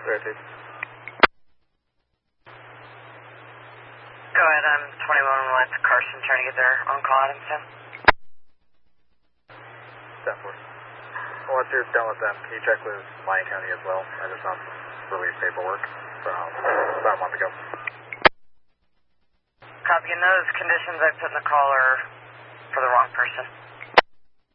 Rotate. Go ahead, I'm 21 with Carson trying to get their on-call Adamson. 10-4. Once you're done with them, can you check with Lyon County as well? I just found some release paperwork from about a month ago. Copy, and those conditions I put in the call are for the wrong person.